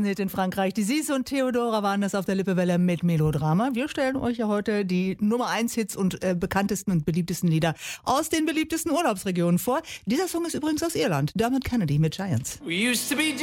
Hit in Frankreich. Die Sis und Theodora waren das auf der Lippewelle mit Melodrama. Wir stellen euch ja heute die Nummer 1 Hits und bekanntesten und beliebtesten Lieder aus den beliebtesten Urlaubsregionen vor. Dieser Song ist übrigens aus Irland. Dermot Kennedy mit Giants. We used to be